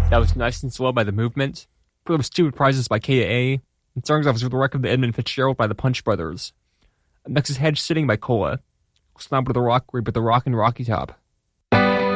That was Nice and Slow by The Movement. Full of Stupid Prizes by K.A. And songs off the record of the Edmund Fitzgerald by the Punch Brothers. Next is Hedge Sitting by Cola. Snob with the Rock, with the Rock and Rocky Top.